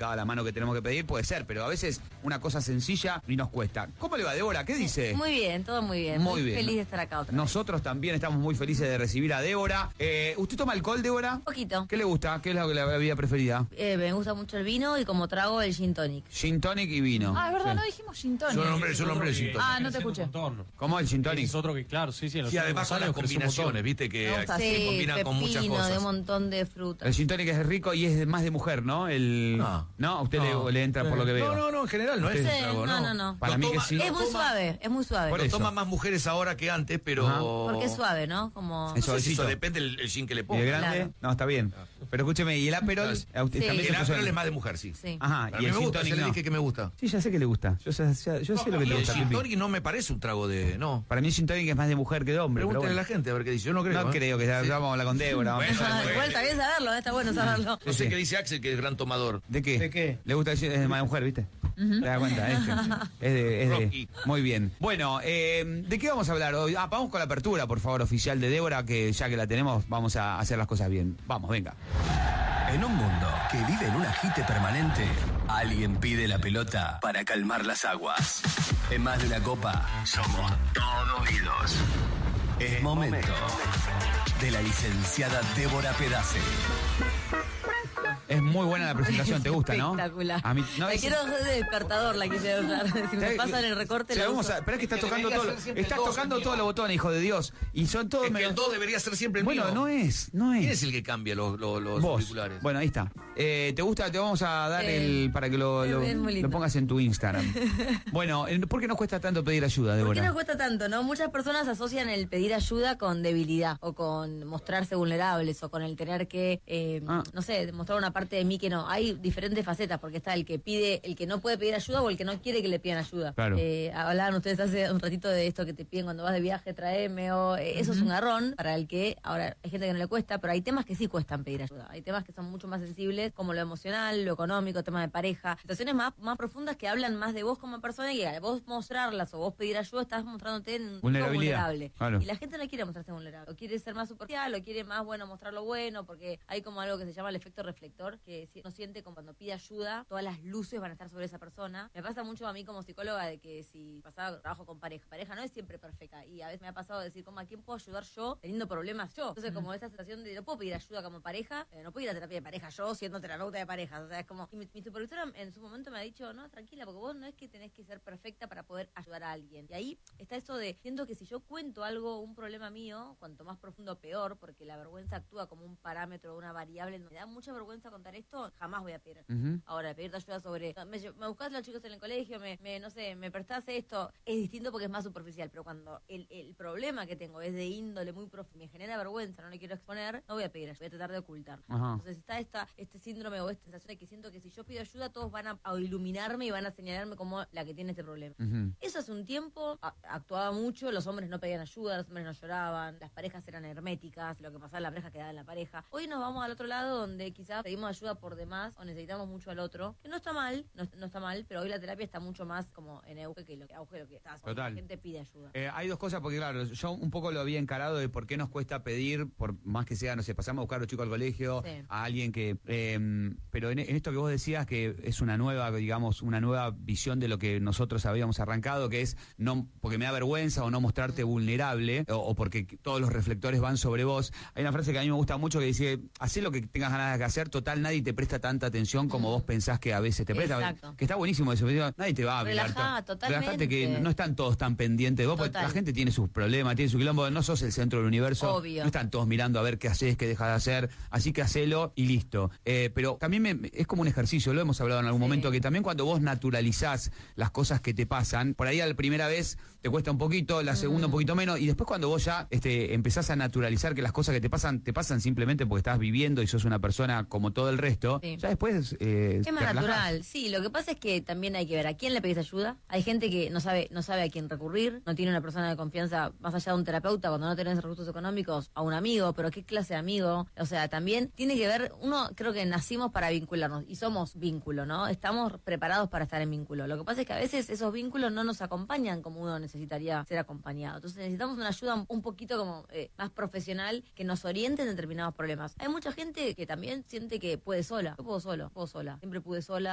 complicada la mano que tenemos que pedir, puede ser, pero a veces una cosa sencilla y nos cuesta. ¿Cómo le va, Débora? ¿Qué dice? Muy bien, todo muy bien. Muy bien. Feliz de estar acá otra vez. Nosotros también estamos muy felices de recibir a Débora. ¿Usted toma alcohol, Débora? Poquito. ¿Qué le gusta? ¿Qué es la bebida preferida? Me gusta mucho el vino y como trago el gin tonic. Gin tonic y vino. Ah, es verdad, Sí. no dijimos gin tonic. Yo nombré el gin tonic. Ah, no te escuché. ¿Cómo el gin tonic? Es otro que, claro, sí. Y además con las combinaciones, viste, que Me gusta, se Sí, combinan con muchas pepino, de un cosas. montón de frutas. El gin tonic es rico y es más de mujer, ¿no? ¿No? ¿A usted le entra por lo que veo? No, en general no es Sí, un trago, no. Para mí que sí. Es muy suave, es muy suave. Por Lo eso. toman más mujeres ahora que antes, pero... Ajá. Porque es suave, ¿no? Como... Eso. No sé si Suavecito. depende el gin que le ¿Y de pongan. grande? Claro. No, está bien. Pero escúcheme, ¿y el Aperol? Sí. ¿A usted Sí. también El se puso Aperol en- es más de mujer, sí. Sí. Ajá, A y mí el me gin gusta, tonic ya le no. dije que me gusta. Sí, ya sé que le gusta. Yo sé lo que Y le el gusta. gin Pipi. tonic no me parece un trago de... No. Para mí el gin tonic es más de mujer que de hombre. Pero Pregúntale a bueno. la gente a ver qué dice. Yo no creo. No creo que ya vamos a hablar con Débora. Vamos a Bueno, hablar con- Igual está bien saberlo, está bueno saberlo. No sé Sí. qué dice Axel, que es gran tomador. ¿De qué? ¿De qué? Le gusta decir es más de mujer, ¿viste? ¿Te das cuenta? Es de Rocky. Muy bien. Bueno, ¿de qué vamos a hablar hoy? Vamos con la apertura, por favor, oficial de Débora, que ya que la tenemos, vamos a hacer las cosas bien. Vamos, venga. En un mundo que vive en un agite permanente, alguien pide la pelota para calmar las aguas. En Más de una Copa, somos todo oídos. Es momento de la licenciada Débora Pedace. Es muy buena la presentación, ¿te gusta, no? Espectacular. A mí, no, la es- quiero hacer de despertador, la quise usar. Si me ¿sabes? pasan el recorte, Sí, la vamos uso. a, pero es que está Que tocando debería todo. ser siempre Estás el dos, tocando señor. todos los botones, hijo de Dios. Y son todos Es que medio- el 2 debería ser siempre el Bueno, mío. no es. ¿Quién es el que cambia los Vos. auriculares? Bueno, ahí está. ¿Te gusta? Te vamos a dar para que es muy lindo. lo pongas en tu Instagram. Bueno, ¿por qué nos cuesta tanto pedir ayuda, ¿Por Débora? qué nos cuesta tanto, no? Muchas personas asocian el pedir ayuda con debilidad o con mostrarse vulnerables o con el tener que, no sé, demostrar una parte de mí que no. Hay diferentes facetas porque está el que pide, el que no puede pedir ayuda o el que no quiere que le pidan ayuda. Claro. Hablaban ustedes hace un ratito de esto que te piden cuando vas de viaje, traeme o eso es un garrón para el que ahora hay gente que no le cuesta, pero hay temas que sí cuestan pedir ayuda. Hay temas que son mucho más sensibles como lo emocional, lo económico, temas de pareja, situaciones más profundas que hablan más de vos como persona y al vos mostrarlas o vos pedir ayuda estás mostrándote en un Vulnerabilidad, vulnerable. claro. Y la gente no quiere mostrarse vulnerable, o quiere ser más superficial, o quiere más, bueno, mostrar lo bueno, porque hay como algo que se llama el efecto reflector, que uno siente como cuando pide ayuda, todas las luces van a estar sobre esa persona. Me pasa mucho a mí como psicóloga de que si pasaba trabajo con pareja no es siempre perfecta, y a veces me ha pasado decir, como, ¿a quién puedo ayudar yo teniendo problemas yo? Entonces como esa sensación de no puedo pedir ayuda como pareja, no puedo ir a terapia de pareja yo siendo terapeuta de parejas, o sea, es como, y mi supervisora en su momento me ha dicho, no, tranquila, porque vos no es que tenés que ser perfecta para poder ayudar a alguien. Y ahí está eso de, siento que si yo cuento algo, un problema mío, cuanto más profundo peor, porque la vergüenza actúa como un parámetro, una variable, me da mucha vergüenza contar esto, jamás voy a pedir ayuda. Ujú. Ahora, pedirte ayuda sobre, me buscás los chicos en el colegio, no sé, me prestás esto, es distinto porque es más superficial, pero cuando el problema que tengo es de índole muy profundo, me genera vergüenza, no le quiero exponer, no voy a pedir ayuda, voy a tratar de ocultar. Ajá. Entonces está este síndrome o esta sensación de que siento que si yo pido ayuda, todos van a iluminarme y van a señalarme como la que tiene este problema. Ujú. Eso hace un tiempo actuaba mucho, los hombres no pedían ayuda, los hombres no lloraban, las parejas eran herméticas, lo que pasaba en la pareja quedaba en la pareja. Hoy nos vamos al otro lado donde quizás pedimos ayuda por demás o necesitamos mucho al otro, que no está mal, no está mal, pero hoy la terapia está mucho más como en auge que lo que está. Total. La gente pide ayuda. Hay dos cosas, porque claro, yo un poco lo había encarado de por qué nos cuesta pedir, por más que sea, no sé, pasamos a buscar a los chicos al colegio, Sí. a alguien que... pero en esto que vos decías, que es una nueva, digamos, una nueva visión de lo que nosotros habíamos arrancado, que es no porque me da vergüenza o no mostrarte vulnerable, o porque todos los reflectores van sobre vos. Hay una frase que a mí me gusta mucho que dice, hacé lo que tengas ganas de hacer, total, nadie te presta tanta atención como vos pensás que a veces te presta. Exacto. Que está buenísimo eso, nadie te va a mirar. Relajá, totalmente. Relajate que no están todos tan pendientes de vos, porque Total. la gente tiene sus problemas, tiene su quilombo, no sos el centro del universo. Obvio. No están todos mirando a ver qué haces, qué dejas de hacer, así que hacelo y listo. Pero también es como un ejercicio, lo hemos hablado en algún Sí. momento, que también cuando vos naturalizás las cosas que te pasan, por ahí a la primera vez te cuesta un poquito, la segunda un poquito menos, y después cuando vos ya empezás a naturalizar que las cosas que te pasan simplemente porque estás viviendo y sos una persona como todo el resto, Sí. ya después Es te más relajás. natural, sí, lo que pasa es que también hay que ver a quién le pedís ayuda. Hay gente que no sabe a quién recurrir, no tiene una persona de confianza más allá de un terapeuta cuando no tenés recursos económicos, a un amigo, pero qué clase de amigo. O sea, también tiene que ver, uno creo que nacimos para vincularnos y somos vínculo, ¿no? Estamos preparados para estar en vínculo. Lo que pasa es que a veces esos vínculos no nos acompañan como uno necesitaría ser acompañado. Entonces necesitamos una ayuda un poquito como más profesional que nos oriente en determinados problemas. Hay mucha gente que también siente que puede sola. Yo puedo sola, siempre pude sola.